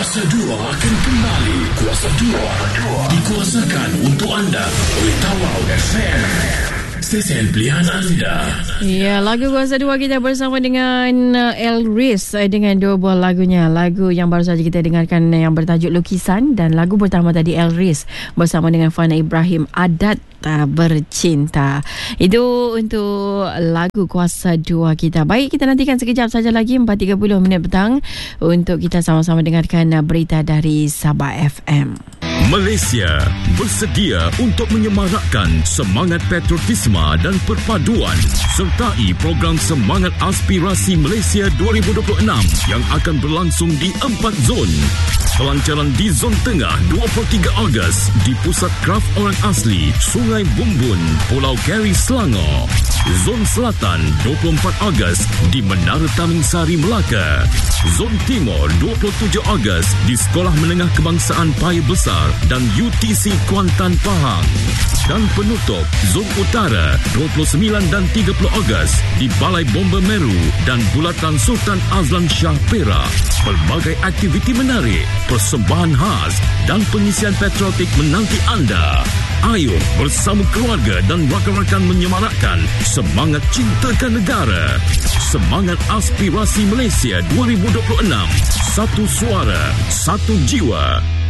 Kuasa 2 akan kembali. Kuasa 2 dikuasakan untuk anda oleh Tawau FM. Stesen pilihan anda. Ya, lagu Kuasa 2 kita bersama dengan Elris dengan dua buah lagunya. Lagu yang baru saja kita dengarkan yang bertajuk Lukisan, dan lagu pertama tadi Elris bersama dengan Fana Ibrahim, Adat Bercinta. Itu untuk lagu Kuasa 2 kita. Baik, kita nantikan sekejap saja lagi 4.30 minit petang untuk kita sama-sama dengarkan berita dari Sabah FM. Malaysia bersedia untuk menyemarakkan semangat patriotisme dan perpaduan sertai program Semangat Aspirasi Malaysia 2026 yang akan berlangsung di 4 zon. Pelancaran di Zon Tengah 23 Ogos di Pusat Kraf Orang Asli, Sungai Bumbun, Pulau Keri, Selangor. Zon Selatan 24 Ogos di Menara Taming Sari, Melaka. Zon Timur 27 Ogos di Sekolah Menengah Kebangsaan Paya Besar dan UTC Kuantan, Pahang. Dan penutup Zon Utara 29 dan 30 Ogos di Balai Bomba Meru dan Bulatan Sultan Azlan Shah, Perak. Pelbagai aktiviti menarik, persembahan khas dan pengisian patriotik menanti anda. Ayo bersama keluarga dan rakan-rakan menyemarakkan semangat cintakan negara. Semangat Aspirasi Malaysia 2026. Satu suara, satu jiwa.